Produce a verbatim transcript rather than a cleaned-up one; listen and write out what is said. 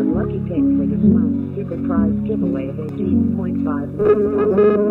lucky pick for this month's super prize giveaway of eighteen point five million dollars.